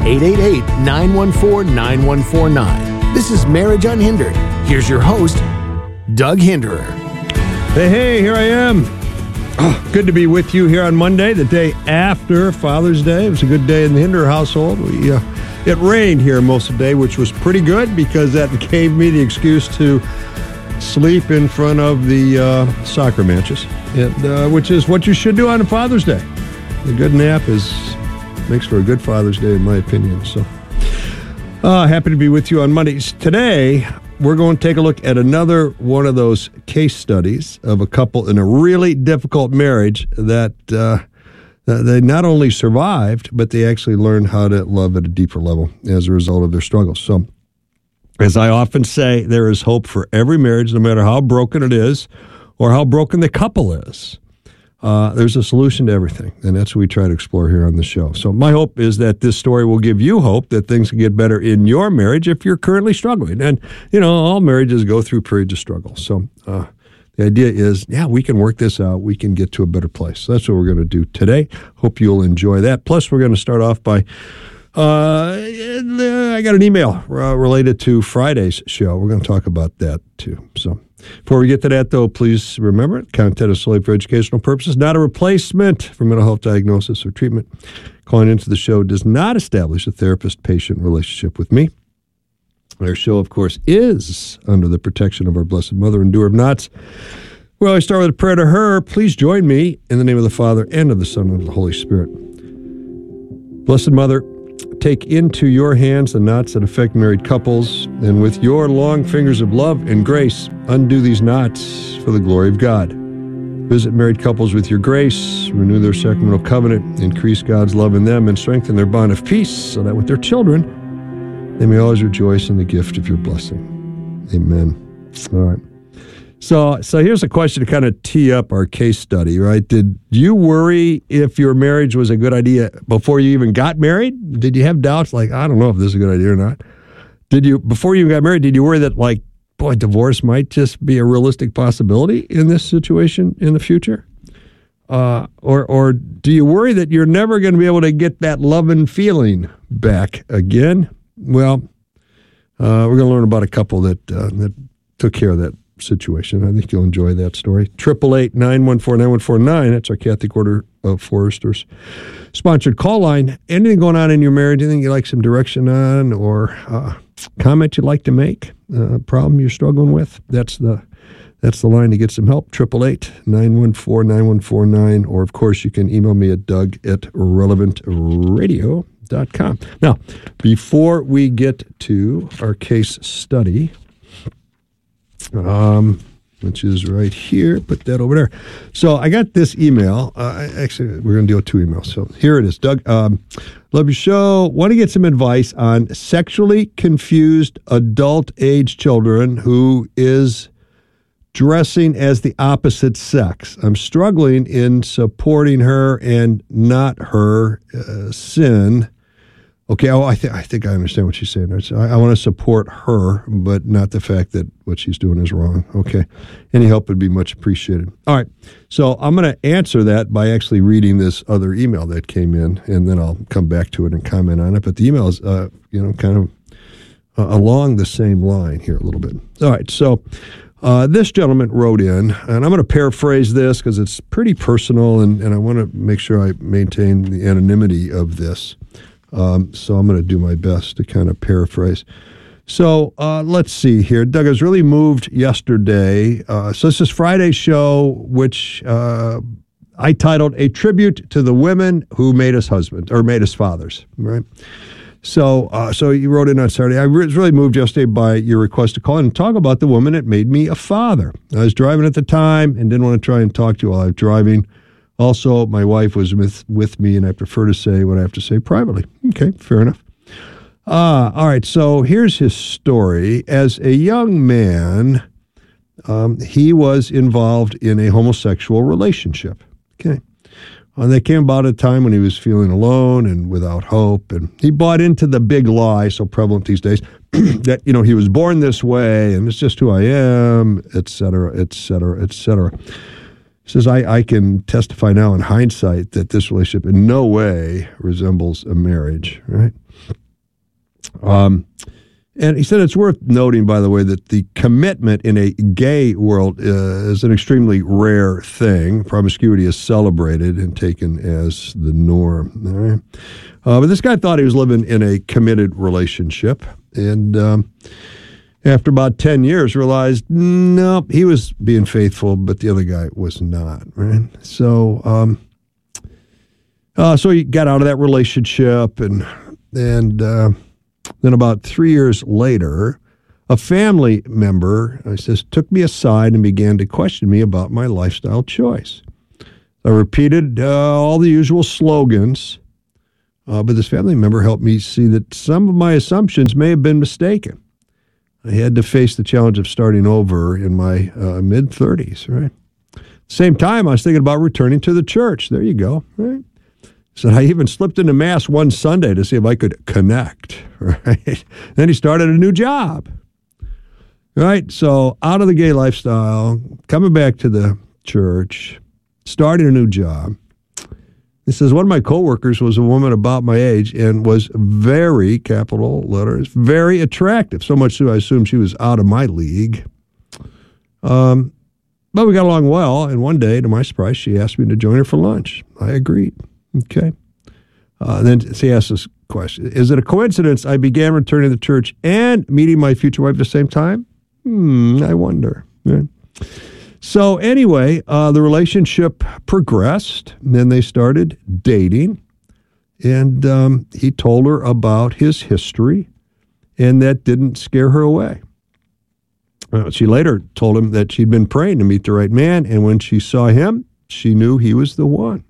888-914-9149. This is Marriage Unhindered. Here's your host, Doug Hinderer. Hey, here I am. Good to be with you here on Monday, the day after Father's Day. It was a good day in the Hinderer household. It rained here most of the day, which was pretty good because that gave me the excuse to sleep in front of the soccer matches. and which is what you should do on a Father's Day. A good nap makes for a good Father's Day, in my opinion. So, happy to be with you on Mondays. Today, we're going to take a look at another one of those case studies of a couple in a really difficult marriage that they not only survived, but they actually learned how to love at a deeper level as a result of their struggles. So, as I often say, there is hope for every marriage, no matter how broken it is or how broken the couple is. There's a solution to everything, and that's what we try to explore here on the show. So my hope is that this story will give you hope that things can get better in your marriage if you're currently struggling. And, all marriages go through periods of struggle. So the idea is, we can work this out. We can get to a better place. So that's what we're going to do today. Hope you'll enjoy that. Plus, we're going to start off by I got an email related to Friday's show. We're going to talk about that, too. So before we get to that, though, please remember, content is solely for educational purposes, not a replacement for mental health diagnosis or treatment. Calling into the show does not establish a therapist-patient relationship with me. Our show, of course, is under the protection of our Blessed Mother and Doer of Knots. We always start with a prayer to her. Please join me in the name of the Father, and of the Son, and of the Holy Spirit. Blessed Mother, take into your hands the knots that affect married couples, and with your long fingers of love and grace, undo these knots for the glory of God. Visit married couples with your grace, renew their sacramental covenant, increase God's love in them, and strengthen their bond of peace, so that with their children, they may always rejoice in the gift of your blessing. Amen. All right. So here's a question to kind of tee up our case study, right? Did you worry if your marriage was a good idea before you even got married? Did you have doubts like, I don't know if this is a good idea or not? Before you got married, did you worry that divorce might just be a realistic possibility in this situation in the future? Or do you worry that you're never going to be able to get that love and feeling back again? Well, we're going to learn about a couple that took care of that situation. I think you'll enjoy that story. 888-914-9149. That's our Catholic Order of Foresters sponsored call line. Anything going on in your marriage? Anything you'd like some direction on, or comment you'd like to make? Problem you're struggling with? That's the line to get some help. 888-914-9149. Or of course you can email me at doug@relevantradio.com. Now, before we get to our case study, which is right here, put that over there. So I got this email. Actually, we're going to deal with two emails. So here it is. Doug, love your show. Want to get some advice on sexually confused adult age children who is dressing as the opposite sex. I'm struggling in supporting her and not her sin. Okay, I think I understand what she's saying. I want to support her, but not the fact that what she's doing is wrong. Okay, any help would be much appreciated. All right, so I'm going to answer that by actually reading this other email that came in, and then I'll come back to it and comment on it. But the email is, kind of along the same line here a little bit. All right, so this gentleman wrote in, and I'm going to paraphrase this because it's pretty personal, and I want to make sure I maintain the anonymity of this. So I'm going to do my best to kind of paraphrase. So let's see here. Doug, I was really moved yesterday. So this is Friday's show, which I titled A Tribute to the Women Who Made Us Husbands, or Made Us Fathers, right? So you wrote in on Saturday. I was really moved yesterday by your request to call in and talk about the woman that made me a father. I was driving at the time and didn't want to try and talk to you while I was driving. Also, my wife was with me, and I prefer to say what I have to say privately. Okay, fair enough. All right, so here's his story. As a young man, he was involved in a homosexual relationship. Okay. That came about at a time when he was feeling alone and without hope, and he bought into the big lie, so prevalent these days, that, he was born this way, and it's just who I am, et cetera, et cetera, et cetera. He says, I can testify now in hindsight that this relationship in no way resembles a marriage, right? And he said it's worth noting, by the way, that the commitment in a gay world is an extremely rare thing. Promiscuity is celebrated and taken as the norm. All right? But this guy thought he was living in a committed relationship. And after about 10 years, realized, no, he was being faithful, but the other guy was not, right? So so he got out of that relationship, and then about 3 years later, a family member took me aside and began to question me about my lifestyle choice. I repeated all the usual slogans, but this family member helped me see that some of my assumptions may have been mistaken. I had to face the challenge of starting over in my mid-30s, right? Same time, I was thinking about returning to the church. There you go, right? So I even slipped into Mass one Sunday to see if I could connect, right? Then he started a new job, right? So out of the gay lifestyle, coming back to the church, starting a new job. He says, one of my coworkers was a woman about my age and was very, capital letters, very attractive. So much so I assumed she was out of my league. But we got along well, and one day, to my surprise, she asked me to join her for lunch. I agreed. Okay. Then she asked this question. Is it a coincidence I began returning to the church and meeting my future wife at the same time? I wonder. Yeah. So anyway, the relationship progressed, and then they started dating, and he told her about his history, and that didn't scare her away. She later told him that she'd been praying to meet the right man, and when she saw him, she knew he was the one.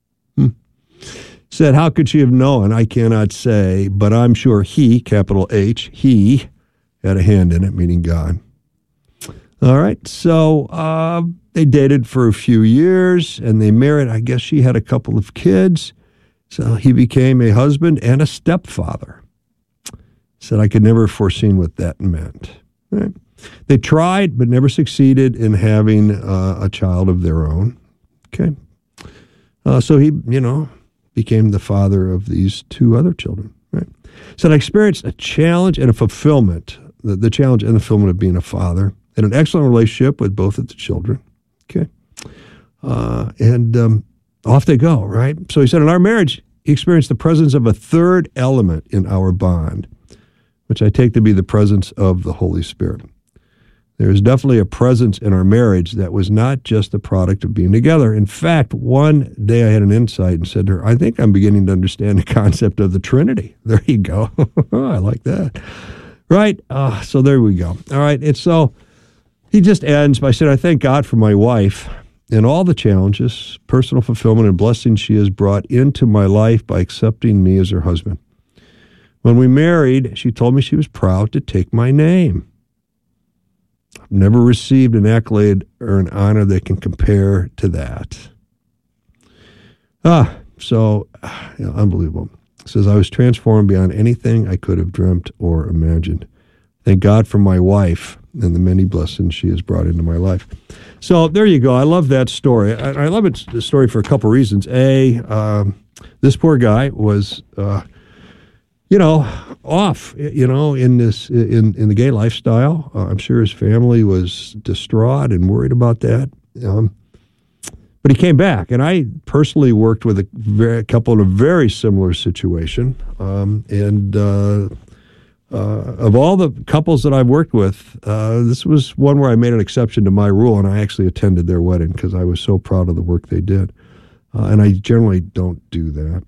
Said, how could she have known? I cannot say, but I'm sure he, capital H, he, had a hand in it, meaning God. All right, so they dated for a few years, and they married. I guess she had a couple of kids, so he became a husband and a stepfather. Said, I could never have foreseen what that meant. Right. They tried, but never succeeded in having a child of their own. Okay, so he, became the father of these two other children. Right. Said, I experienced a challenge and a fulfillment, the challenge and the fulfillment of being a father. Had an excellent relationship with both of the children. Okay. And off they go, right? So he said, in our marriage, he experienced the presence of a third element in our bond, which I take to be the presence of the Holy Spirit. There is definitely a presence in our marriage that was not just the product of being together. In fact, one day I had an insight and said to her, I think I'm beginning to understand the concept of the Trinity. There you go. I like that. Right? So there we go. All right. And so he just ends by saying, I thank God for my wife and all the challenges, personal fulfillment, and blessings she has brought into my life by accepting me as her husband. When we married, she told me she was proud to take my name. I've never received an accolade or an honor that can compare to that. Unbelievable. It says, I was transformed beyond anything I could have dreamt or imagined. Thank God for my wife and the many blessings she has brought into my life. So there you go. I love that story. I love the story for a couple reasons. This poor guy was, off, in the gay lifestyle. I'm sure his family was distraught and worried about that. But he came back, and I personally worked with a couple in a very similar situation. Of all the couples that I've worked with, this was one where I made an exception to my rule, and I actually attended their wedding because I was so proud of the work they did. And I generally don't do that.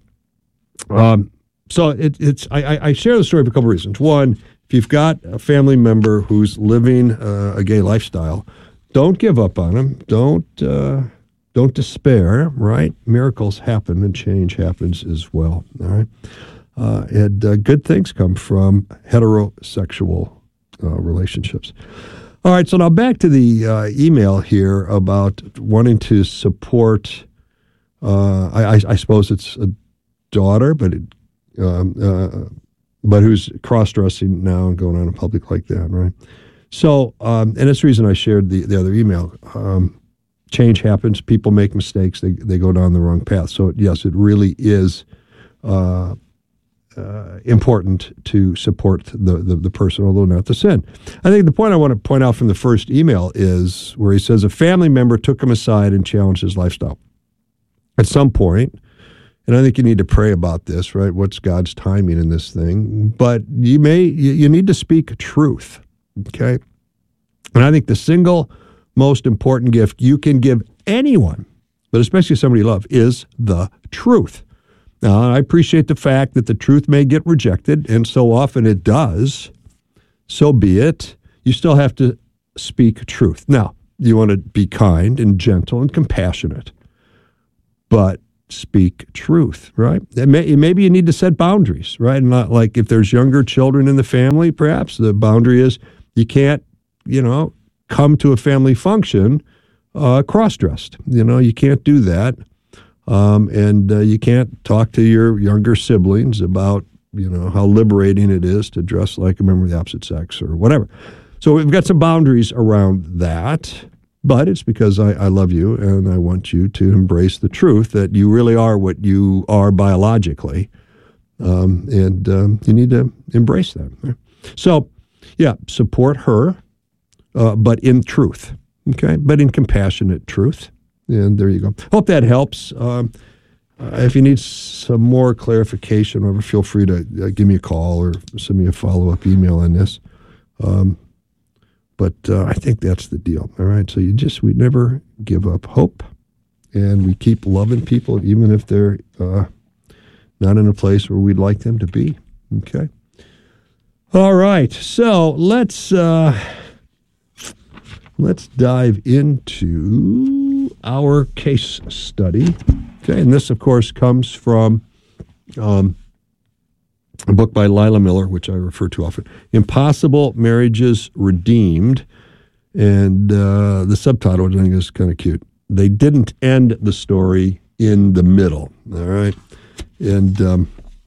So I share the story for a couple reasons. One, if you've got a family member who's living a gay lifestyle, don't give up on them. Don't despair, right? Miracles happen and change happens as well, all right? And good things come from heterosexual relationships. All right, so now back to the email here about wanting to support, I suppose it's a daughter, but who's cross-dressing now and going on in public like that, right? So, and that's the reason I shared the other email. Change happens. People make mistakes. They go down the wrong path. So, yes, it really is important to support the person, although not the sin. I think the point I want to point out from the first email is where he says a family member took him aside and challenged his lifestyle. At some point, and I think you need to pray about this, right? What's God's timing in this thing? But you need to speak truth. Okay? And I think the single most important gift you can give anyone, but especially somebody you love, is the truth. Now, I appreciate the fact that the truth may get rejected, and so often it does. So be it. You still have to speak truth. Now, you want to be kind and gentle and compassionate, but speak truth, right? Maybe you need to set boundaries, right? And not like if there's younger children in the family, perhaps the boundary is you can't, come to a family function cross-dressed. You can't do that. And you can't talk to your younger siblings about, how liberating it is to dress like a member of the opposite sex or whatever. So we've got some boundaries around that, but it's because I love you and I want you to embrace the truth that you really are what you are biologically. And you need to embrace that. Right? So, yeah, support her, but in truth, okay? But in compassionate truth. And there you go. Hope that helps. If you need some more clarification, or feel free to give me a call or send me a follow-up email on this. But I think that's the deal. All right. So we never give up hope, and we keep loving people even if they're not in a place where we'd like them to be. Okay. All right. So let's dive into our case study. Okay. And this, of course, comes from a book by Lila Miller, which I refer to often, Impossible Marriages Redeemed. And the subtitle, I think, is kind of cute. They didn't end the story in the middle. All right. And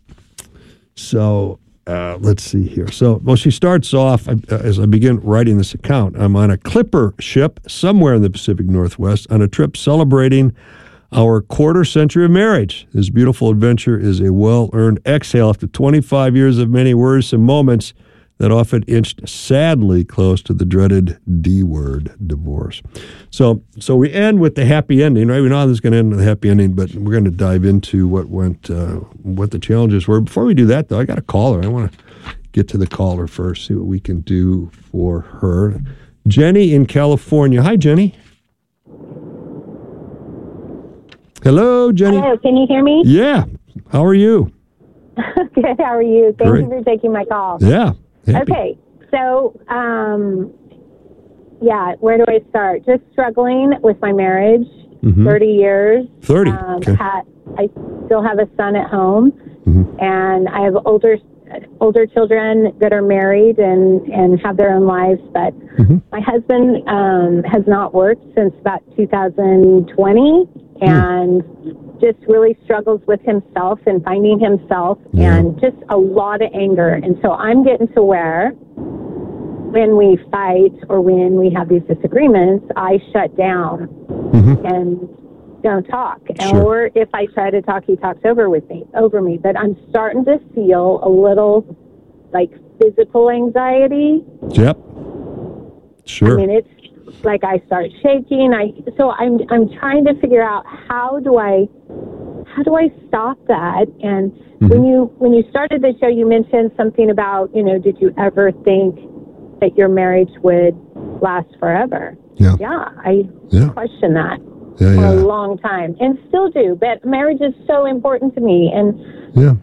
let's see here. So, she starts off, as I begin writing this account, I'm on a clipper ship somewhere in the Pacific Northwest on a trip celebrating our quarter century of marriage. This beautiful adventure is a well-earned exhale after 25 years of many worrisome moments that often inched sadly close to the dreaded D word, divorce. So we end with the happy ending, right? We know how this is going to end with a happy ending, but we're going to dive into what the challenges were. Before we do that, though, I got a caller. I want to get to the caller first, see what we can do for her. Jenny in California. Hi, Jenny. Hello, Jenny. Hello, can you hear me? Yeah. How are you? Good, how are you? Thank Great. you for taking my call. Yeah. Happy. Okay, so, where do I start? Just struggling with my marriage, 30 years. 30, okay. I still have a son at home, and I have older children that are married and have their own lives, but my husband has not worked since about 2020 and just really struggles with himself and finding himself and just a lot of anger. And so I'm getting to where when we fight or when we have these disagreements, I shut down and don't talk. Sure. Or if I try to talk, he talks over me. But I'm starting to feel a little like physical anxiety. Yep. Sure. I mean, it's like I start shaking. I'm trying to figure out how do I stop that? And when you started the show, you mentioned something about, did you ever think that your marriage would last forever? Yeah, I question that for a long time and still do. But marriage is so important to me, and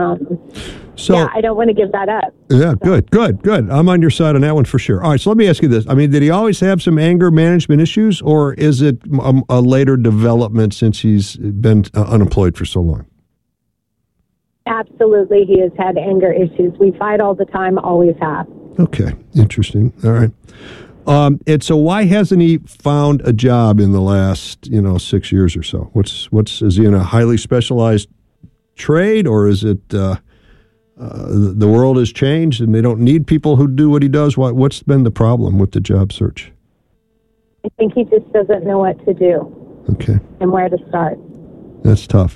I don't want to give that up. Yeah, good. I'm on your side on that one for sure. All right, so let me ask you this. I mean, did he always have some anger management issues, or is it a later development since he's been unemployed for so long? Absolutely, he has had anger issues. We fight all the time, always have. Okay, interesting. All right. And so why hasn't he found a job in the last, 6 years or so? Is he in a highly specialized trade, or is it the world has changed and they don't need people who do what he does? What's been the problem with the job search? I think he just doesn't know what to do. Okay. And where to start. That's tough.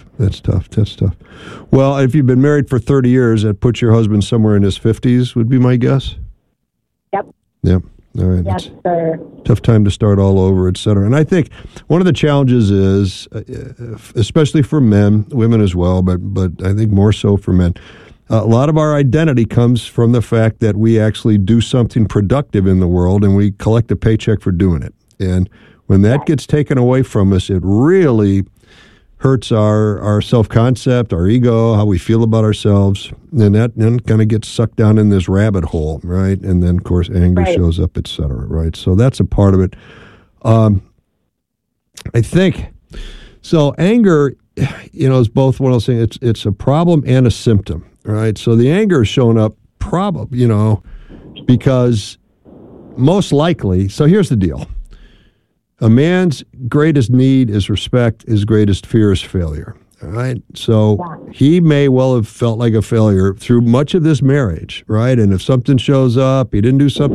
Well, if you've been married for 30 years, that puts your husband somewhere in his 50s, would be my guess? Yep. Yep. All right. Yes, sir. Tough time to start all over, et cetera. And I think one of the challenges is, especially for men, women as well, but I think more so for men, A lot of our identity comes from the fact that we actually do something productive in the world and we collect a paycheck for doing it. And when that gets taken away from us, it really hurts our self-concept, our ego, how we feel about ourselves. And that then kind of gets sucked down in this rabbit hole, right? And then, of course, anger shows up, et cetera, right? So that's a part of it. I think, so anger, is both one of those things. It's a problem and a symptom, right? So the anger is showing up because most likely, so here's the deal. A man's greatest need is respect, his greatest fear is failure. All right. So he may well have felt like a failure through much of this marriage, right? And if something shows up, he didn't do something